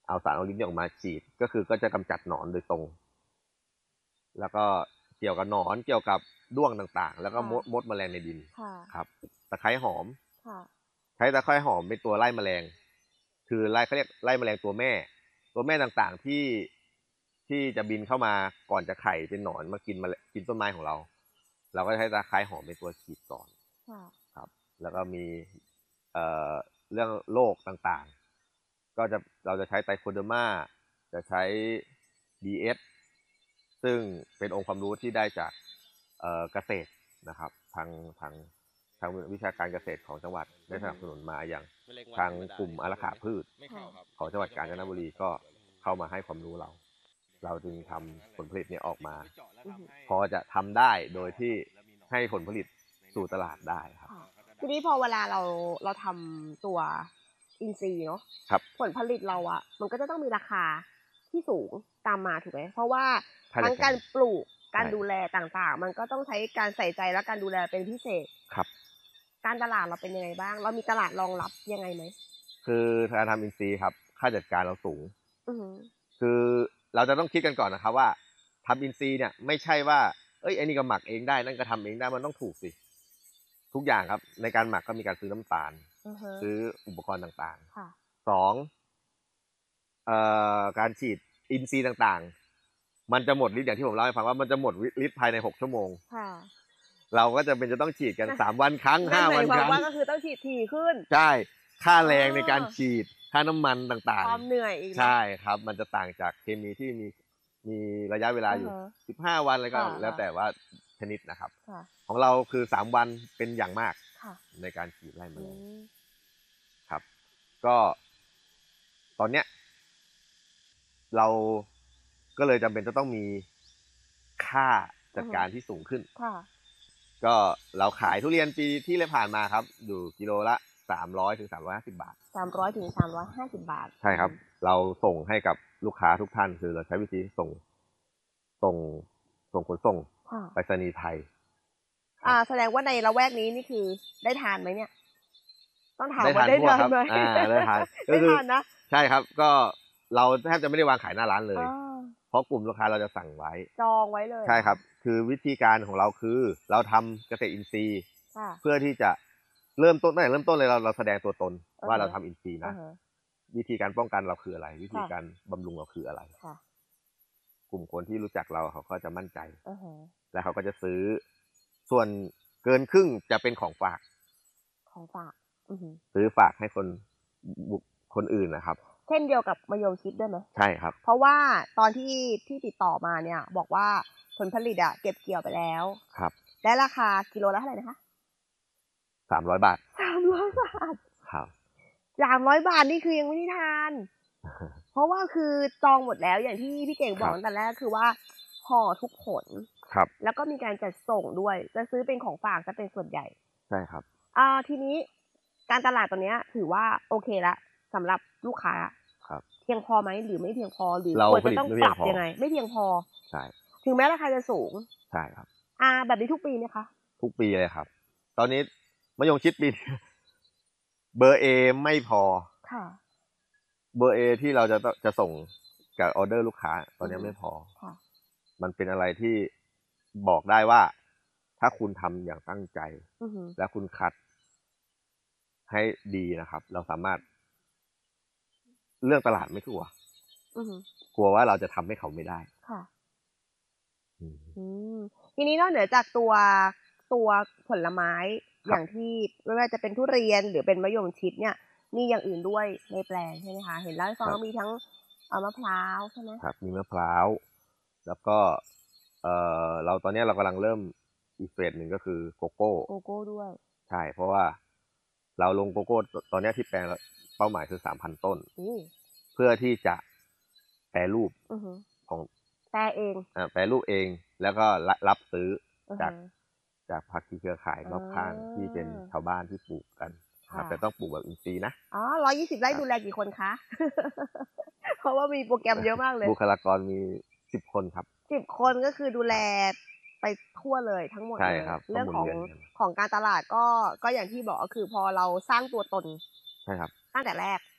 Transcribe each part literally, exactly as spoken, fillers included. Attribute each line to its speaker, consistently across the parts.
Speaker 1: เอาสารออกฤทธิ์ออกมาฉีดก็คือก็จะกำจัดหนอนโดยตรงแล้วก็เกี่ยวกับหนอนเกี่ยวกับด้วงต่างๆแล้วก็มดมดแมลงในดินครับตะไคร้หอมใช้ตะไคร้หอมเป็นตัวไล่แมลงคือไล่เขาเรียกไล่แมลงตัวแม่ตัวแม่ต่างๆที่ที่จะบินเข้ามาก่อนจะไข่เป็นหนอนมากินมากินต้นไม้ของเราเราก็ใช้ตะไคร้หอมเป็นตัวฉีดก่อนครับแล้วก็มีเอ่อเรื่องโรคต่างๆก็จะเราจะใช้ไตรโคเดอร์มาจะใช้ ดี เอส ซึ่งเป็นองค์ความรู้ที่ได้จากเอ่อเกษตรนะครับทางทางทางวิชาการเกษตรของจังหวัดได้สนับสนุนมาอย่างทางกลุ่มอารักขาพืชของจังหวัดกาญจนบุรีก็เข้ามาให้ความรู้เราเราจึงทำผลผลิตนี้ออกมาพอจะทำได้โดยที่ให้ผลผลิตสู่ตลาดได้ครับ
Speaker 2: ทีนี้พอเวลาเราเราทำตัวอินทรีย์เนาะผลผลิตเราอะมันก็จะต้องมีราคาที่สูงตามมาถูกไหมเพราะว่าทั้งการปลูกการดูแลต่างๆมันก็ต้องใช้การใส่ใจและการดูแลเป็นพิเศษ
Speaker 1: ครับ
Speaker 2: การตลาดเราเป็นยังไงบ้างเรามีตลาดรองรับยังไงไหม
Speaker 1: คือการทำอินทรีย์ครับค่าจัดการเราสูงคือเราจะต้องคิดกันก่อนนะครับว่าทำอินทรีย์เนี่ยไม่ใช่ว่าเอ้ยไอ้นี่ก็หมักเองได้นั่นก็ทำเองได้มันต้องถูกสิทุกอย่างครับในการหมักก็มีการซื้อน้ำตาลซื้ออุปกรณ์ต่างๆสองเอ่อการฉีดอินทรีย์ต่างๆมันจะหมดฤทธิ์อย่างที่ผมเล่าให้ฟังว่ามันจะหมดฤทธิ์ภายในหกชั่วโมงเราก็จะเป็นจะต้องฉีดกันสามวันครั้งห้าวันครั้ง
Speaker 2: ว่าก็คือต้องฉีดถี่ขึ้น
Speaker 1: ใช่ค่าแรงในการฉีดค่าน้ำมันต่าง
Speaker 2: ๆความเหนื่อยอีก
Speaker 1: ใช่ครับมันจะต่างจากเคมีที่มีมีระยะเวลาอยู่สิบห้าวันอะไรก็แล้วแต่ว่าชนิดนะครับของเราคือสามวันเป็นอย่างมากในการฉีดไล่แมลงครับก็ตอนเนี้ยเราก็เลยจำเป็นจะต้องมีค่าจัดการที่สูงขึ้นก็เราขายทุเรียนปีที่ผ่านมาครับอยู่กิโลละสามร้อยถึงสามร้อยห้าสิบบาท
Speaker 2: สามร้อยถึงสามร้อยห้าสิบบาท
Speaker 1: ใช่ครับเราส่งให้กับลูกค้าทุกท่านคือเราใช้วิธีส่งส่งส่งขนส่งไปรษณีย์ไทย
Speaker 2: อ่าแสดงว่าในละแวกนี้นี่คือได้ทานไหมเนี่ยต้องถามว่าได้ทานไหม
Speaker 1: อ่าได้ทานก็คือนะใช่ครับก็เราแทบจะไม่ได้วางขายหน้าร้านเลยเพราะกลุ่มลูกค้าเราจะสั่งไว้
Speaker 2: จองไว้เลย
Speaker 1: ใช่ครับคือวิธีการของเราคือเราทำเกษตรอินทรีย์เพื่อที่จะเริ่มต้นตั้งแต่เริ่มต้นเลยเราเราแสดงตัวตนว่าเราทำอินทรีย์นะวิธีการป้องกันเราคืออะไรวิธีการบำรุงเราคืออะไรกลุ่มคนที่รู้จักเราเขาก็จะมั่นใจและเขาก็จะซื้อส่วนเกินครึ่งจะเป็นของฝาก
Speaker 2: ของฝาก
Speaker 1: ซื้อฝากให้คนคนอื่นนะครับ
Speaker 2: เช่นเดียวกับมะยงชิดด้วยไหม
Speaker 1: ใช่ครับ
Speaker 2: เพราะว่าตอนที่ที่ติดต่อมาเนี่ยบอกว่าผลผลิตอะเก็บเกี่ยวไปแล้ว
Speaker 1: ครับ
Speaker 2: และราคากิโลละเท่าไหร่นะคะ
Speaker 1: สามร้อยบาท
Speaker 2: สามร้อยบาท
Speaker 1: ครับ
Speaker 2: สามร้อยบาทนี่คือยังไม่ได้ทานเพราะว่าคือจองหมดแล้วอย่างที่พี่เก่งบอกตั้งแต่แรกคือว่าห่อทุกผล
Speaker 1: ครับ
Speaker 2: แล้วก็มีการจัดส่งด้วยจะซื้อเป็นของฝากจะเป็นส่วนใหญ่
Speaker 1: ใช่ครับ
Speaker 2: อ่าทีนี้การตลาดตอนนี้ถือว่าโอเคละสำหรับลูกค้า
Speaker 1: ครับ
Speaker 2: เพียงพอไหมหรือไม่เพียงพอหรือควรจะต้องปรับยังไงไม่เพียงพอ
Speaker 1: ใช่
Speaker 2: ถึงแม้ราคาจะสูง
Speaker 1: ใช่ครับ
Speaker 2: อ่าแบบนี้ทุกปีไหมคะ
Speaker 1: ทุกปีเลยครับตอนนี้มะยงชิดปีเบอร์เอไม่พอ
Speaker 2: ค่ะ
Speaker 1: เบอร์เอที่เราจะจะส่งกับออเดอร์ลูกค้าตอนนี้ไม่พอ
Speaker 2: ค่ะ
Speaker 1: มันเป็นอะไรที่บอกได้ว่าถ้าคุณทำอย่างตั้งใจและคุณคัดให้ดีนะครับเราสามารถเรื่องตลาดไม่กลัวกลัวว่าเราจะทำให้เขาไม่ได้
Speaker 2: ค่ะทีนี้นอกเหนือจากตัวตัวผลไม้อย่างที่ไม่ว่าจะเป็นทุเรียนหรือเป็นมะยงชิดเนี่ยมีอย่างอื่นด้วยในแปลงใช่ไหมคะเห็นแล้วฟังว่ามีทั้งมะพร้าวใช่ไหม
Speaker 1: ครับมีมะพร้าวแล้วก็เออเราตอนนี้เรากำลังเริ่มอีกเฟสหนึ่งก็คือโกโก้
Speaker 2: โกโก้ด้วย
Speaker 1: ใช่เพราะว่าเราลงโกโก้ตอนนี้ที่แปลงเป้าหมายคือสามพันต้นเพื่อที่จะแปรรูปของ
Speaker 2: แปรเอง
Speaker 1: อ่าแปรรูปเองแล้วก็รับซื้อจากจากภาคีเครือข่ายรอบข้างที่เป็นชาวบ้านที่ปลูกกันครับแต่ต้องปลูกแบบอินทรีย์นะ
Speaker 2: อ๋อร้อยยี่สิบไร่ดูแลกี่คนคะ เพราะว่ามีโปรแกรมเยอะมากเลย
Speaker 1: บุคลากรมีสิบคนครับ
Speaker 2: สิบคนก็คือดูแลไปทั่วเลยทั้งหมดเลยเรื่องของของการตลาดก็ก็อย่างที่บอกก็คือพอเราสร้างตัวตน
Speaker 1: ใช่ครับ
Speaker 2: ตั้งแต่แรก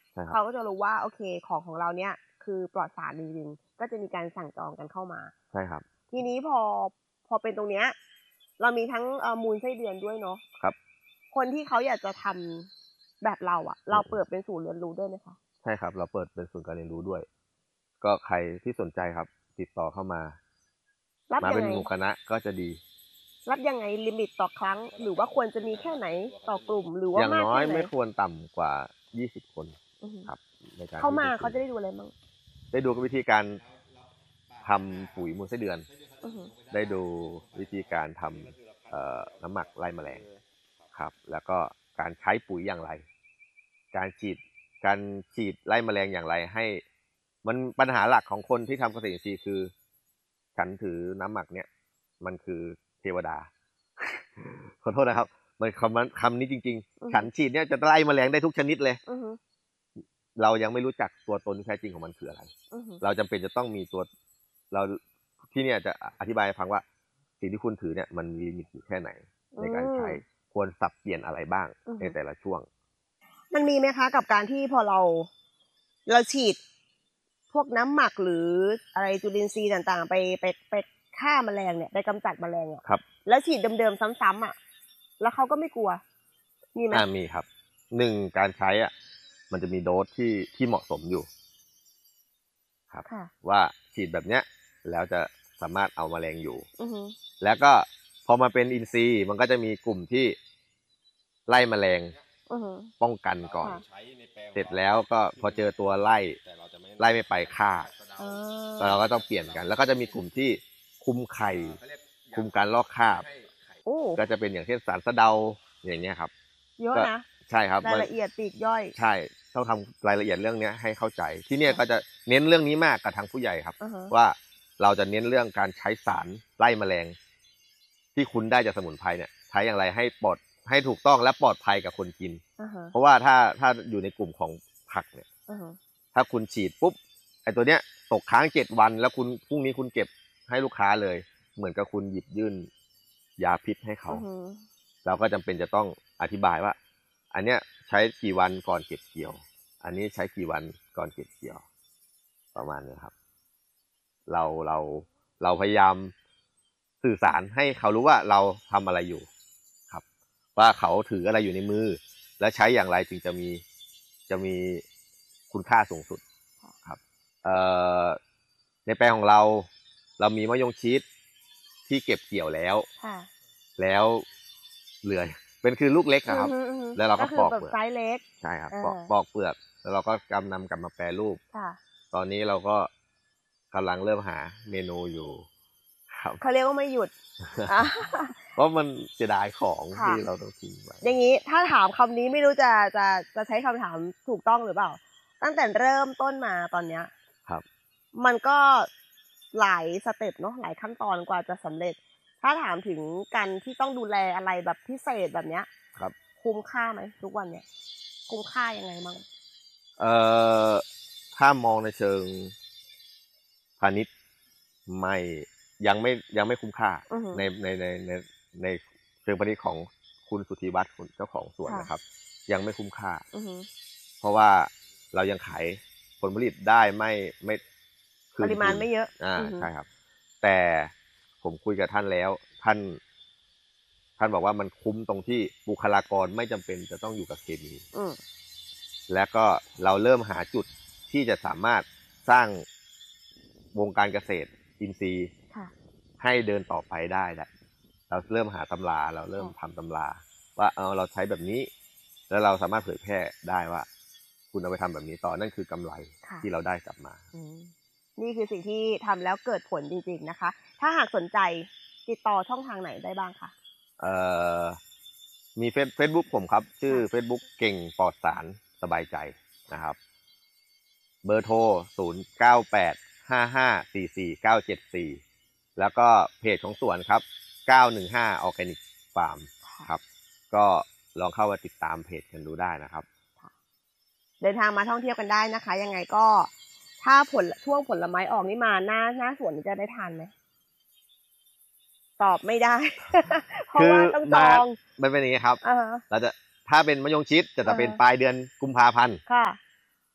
Speaker 2: เขาก็จะรู้ว่าโอเคของของเราเนี่ยคือปลอดสารจริงๆก็จะมีการสั่งจองกันเข้ามา
Speaker 1: ใช่ครับ
Speaker 2: ทีนี้พอพอเป็นตรงเนี้ยเรามีทั้งเอ่อมูลไส้เดือนด้วยเนาะ
Speaker 1: ครับ
Speaker 2: คนที่เขาอยากจะทำแบบเราอ่ะเราเปิดเป็นศูนย์เรียนรู้ด้วยไหมคะ
Speaker 1: ใช่ครับเราเปิดเป็นศูนย์การเรียนรู้ด้วยก็ใครที่สนใจครับติดต่อเข้ามา
Speaker 2: รับ
Speaker 1: มา
Speaker 2: ยัง
Speaker 1: เป็น
Speaker 2: ไง
Speaker 1: หมู่คณะก็จะดี
Speaker 2: รับยังไงลิมิตต่อครั้ง หรือว่าควรจะมีแค่ไหนต่อกลุ่มหรือว่า
Speaker 1: อย่าง
Speaker 2: มาก
Speaker 1: น้อ
Speaker 2: แค่
Speaker 1: ย
Speaker 2: ไหน
Speaker 1: ไม่ควรต่ำกว่ายี่สิบคนครับในการ
Speaker 2: เข้ามาเขาจะได้ดูอะไรบ้าง
Speaker 1: ได้ดูวิธีการทำปุ๋ยมูลไส้เดือนได้ดูวิธีการทำน้ำหมักไล่แมลงครับแล้วก็การใช้ปุ๋ยอย่างไรการฉีดการฉีดไล่แมลงอย่างไรให้มันปัญหาหลักของคนที่ทำเกษตรอินทรีย์คือฉันถือน้ำหมักเนี่ยมันคือเทวดาขอโทษนะครับมันคำคำนี้จริงๆฉันฉีดเนี่ยจะไล่แมลงได้ทุกชนิดเลยเรายังไม่รู้จักตัวตนที่แท้จริงของมันคืออะไรเราจำเป็นจะต้องมีตัวเราที่เนี่ยจะอธิบายให้ฟังว่าสิ่งที่คุณถือเนี่ยมันมีลิมิตอยู่แค่ไหนในการใช้ควรสับเปลี่ยนอะไรบ้างในแต่ละช่วง
Speaker 2: มันมีไหมคะกับการที่พอเราเราฉีดพวกน้ำหมักหรืออะไรจุลินทรีย์ต่างๆไปไปไปฆ่าแมลงเนี่ยไปกำจัดแมลงอ่ะ
Speaker 1: ครับ
Speaker 2: แล้วฉีดเดิมๆซ้ำๆอ่ะแล้วเขาก็ไม่กลัวมีไหม
Speaker 1: อ่ามีครับหนึ่งการใช้อ่ะมันจะมีโดสที่ที่เหมาะสมอยู่ครับว่าฉีดแบบเนี้ยแล้วจะสามารถเอาแมลงอยู่แล้วก็พอมาเป็นอินทรีย์มันก็จะมีกลุ่มที่ไล่แมลงป้องกันก่อนเสร็จแล้วก็พอเจอตัวไล่ไล่ไม่ไปฆ่าเราก็ต้องเปลี่ยนกันแล้วก็จะมีกลุ่มที่คุมไข่คุมการลอกคราบก็จะเป็นอย่างเช่นสารสะเดาอย่างเงี้ยครับ
Speaker 2: เยอะนะ
Speaker 1: ใช่ครับ
Speaker 2: รายละเอียดปีกย่อย
Speaker 1: ใช่ต้องทำรายละเอียดเรื่องนี้ให้เข้าใจที่เนี่ยก็จะเน้นเรื่องนี้มากกับทางผู้ใหญ่ครับว่าเราจะเน้นเรื่องการใช้สารไล่แมลงที่คุณได้จากสมุนไพรเนี่ยใช้อย่างไรให้ปลอดให้ถูกต้องและปลอดภัยกับคนกินเพราะว่าถ้าถ้าอยู่ในกลุ่มของผักเนี่ยถ้าคุณฉีดปุ๊บไอ้ตัวเนี้ยตกค้างเจ็ดวันแล้วคุณพรุ่งนี้คุณเก็บให้ลูกค้าเลยเหมือนกับคุณหยิบยื่นยาพิษให้เขาเราก็จำเป็นจะต้องอธิบายว่าอันเนี้ยใช้กี่วันก่อนเก็บเกี่ยวอันนี้ใช้กี่วันก่อนเก็บเกี่ยวประมาณนี้ครับเราเราเราพยายามสื่อสารให้เขารู้ว่าเราทำอะไรอยู่ครับว่าเขาถืออะไรอยู่ในมือและใช้อย่างไรจึงจะมีจะมีคุณค่าสูงสุดครับเอ่อในแปลงของเราเรามีมะยงชิดที่เก็บเกี่ยวแล้วแล้วเหลือเป็นคือลูกเล็กครับแล้วเราก็ปอกเปลือก
Speaker 2: ไซส์เล็ก
Speaker 1: ใช่ครับปอกปอกเปลือกแล้วเราก็กำนำกลับมาแปรรูปตอนนี้เราก็กำลังเริ่มหาเมนูอยู่ครับ
Speaker 2: เขาเรียกว่าไม่หยุด
Speaker 1: เพราะมันเสียดายของที่เราต้องทิ้งไว้
Speaker 2: อย่างนี้ถ้าถามคำนี้ไม่รู้จะจะจะใช้คำถามถูกต้องหรือเปล่าตั้งแต่เริ่มต้นมาตอนเนี้ย
Speaker 1: ครับ
Speaker 2: มันก็หลายสเต็ปเนาะหลายขั้นตอนกว่าจะสำเร็จถ้าถามถึงการที่ต้องดูแลอะไรแบบพิเศษแบบเนี้ย
Speaker 1: ครับ
Speaker 2: คุ้มค่าไหมทุกวันเนี้ยคุ้มค่ายังไงบ้าง
Speaker 1: เอ่อถ้ามองในเชิงพาณิชย์ไม่ยังไม่ยังไม่คุ้มค่าในในในในในเชิงพาณิชย์ของคุณสุธีวัฒน์คุณเจ้าของสวนนะครับยังไม่คุ้มค่าเพราะว่าเรายังขายผลผลิตได้ไม่ไม่
Speaker 2: ปริมาณไม่เยอะ
Speaker 1: อ่าใช่ครับแต่ผมคุยกับท่านแล้วท่านท่านบอกว่ามันคุ้มตรงที่บุคลากรไม่จำเป็นจะต้องอยู่กับเคมีและก็เราเริ่มหาจุดที่จะสามารถสร้างวงการเกษตรอินทรีย์ให้เดินต่อไปได้แหละเราเริ่มหาตำราเราเริ่มทำตำราว่าเออเราใช้แบบนี้แล้วเราสามารถเผยแพร่ได้ว่าคุณเอาไปทำแบบนี้ต่อนั่นคือกำไรที่เราได้กลับมา
Speaker 2: นี่คือสิ่งที่ทำแล้วเกิดผลจริงๆนะคะถ้าหากสนใจติดต่อช่องทางไหนได้บ้างคะ
Speaker 1: เอ่อมีเฟซเฟซบุ๊กผมครับชื่อ Facebook เก่งปลอดสารสบายใจนะครับเบอร์โทรศูนย์ เก้า แปด ห้า ห้า สี่ สี่ เก้า เจ็ด สี่แล้วก็เพจของสวนครับเก้าหนึ่งห้า Organic Farm ครับก็ลองเข้ามาติดตามเพจกันดูได้นะครับ
Speaker 2: เดินทางมาท่องเที่ยวกันได้นะคะยังไงก็ถ้าผลช่วงผลไม้ออกนี่มาหน้าหน้าสวนจะได้ทานไหมตอบไม่ได้เพราะว่าต้องจอง
Speaker 1: มันเป็นอย่างนี้ครับเราจะถ้าเป็นมะยงชิดจะจะเป็นปลายเดือนกุมภาพันธ์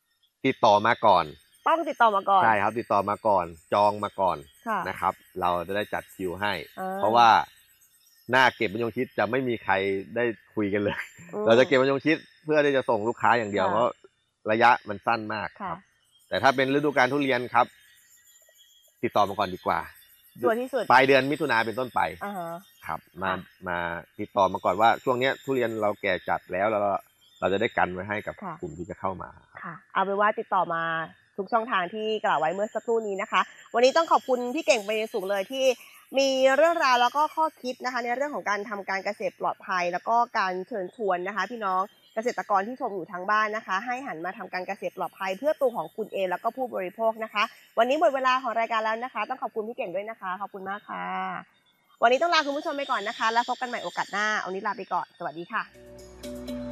Speaker 1: ติดต่อมาก่อน
Speaker 2: ต้องติดต่อมาก่อน
Speaker 1: ใช่ครับติดต่อมาก่อนจองมาก่อนนะครับ เราจะได้จัดคิวให้ เพราะว่าหน้าเก็บมะยงชิดจะไม่มีใครได้คุยกันเลย เราจะเก็บมะยงชิดเพื่อที่จะส่งลูกค้าอย่างเดียวเพราะระยะมันสั้นมากครับแต่ถ้าเป็นฤดูกาลทุเรียนครับ ติดต่อมาก่อนดีกว่า
Speaker 2: ตัวที่สุด
Speaker 1: ปลายเดือนมิถุนาเป็นต้นไปครับมามาติดต่อมาก่อนว่าช่วงนี้ทุเรียนเราแก่จัดแล้วแล้วเราจะได้กันไว้ให้กับกลุ่มที่จะเข้ามา
Speaker 2: ค่ะเอาเป็นว่าติดต่อมาทุกช่องทางที่กล่าวไว้เมื่อสักครู่นี้นะคะวันนี้ต้องขอบคุณพี่เก่งเป็นอย่างสูงเลยที่มีเรื่องราวแล้วก็ข้อคิดนะคะในเรื่องของการทำการเกษตรปลอดภัยแล้วก็การเชิญชวนนะคะพี่น้องเกษตรกรที่ชมอยู่ทางบ้านนะคะให้หันมาทำการเกษตรปลอดภัยเพื่อตัวของคุณเองแล้วก็ผู้บริโภคนะคะวันนี้หมดเวลาของรายการแล้วนะคะต้องขอบคุณพี่เก่งด้วยนะคะขอบคุณมากค่ะวันนี้ต้องลาคุณผู้ชมไปก่อนนะคะแล้วพบกันใหม่โอกาสหน้าเอานี้ลาไปก่อนสวัสดีค่ะ